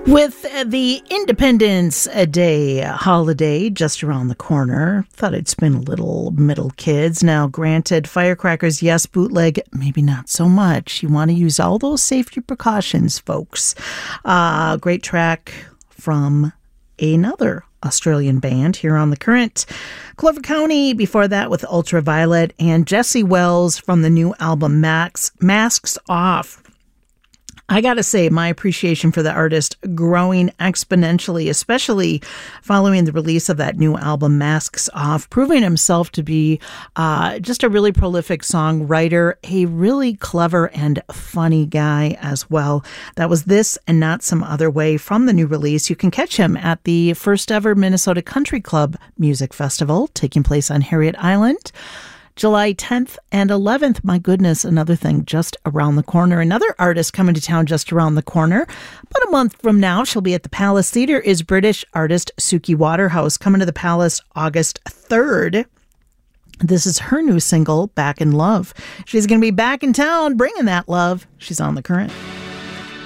With the Independence Day holiday just around the corner, thought I'd spin a little Middle Kids. Now, granted, firecrackers, yes, bootleg, maybe not so much. You want to use all those safety precautions, folks. Great track from another Australian band here on The Current. Clover County before that with Ultraviolet, and Jesse Wells from the new album Masks Off. I gotta say, my appreciation for the artist growing exponentially, especially following the release of that new album, Masks Off, proving himself to be just a really prolific songwriter, a really clever and funny guy as well. That was This and Not Some Other Way from the new release. You can catch him at the first ever Minnesota Country Club Music Festival taking place on Harriet Island, July 10th and 11th. My goodness, another thing just around the corner. Another artist coming to town just around the corner. About a month from now, she'll be at the Palace Theatre, is British artist Suki Waterhouse, coming to the Palace August 3rd. This is her new single, Back in Love. She's going to be back in town bringing that love. She's on The Current.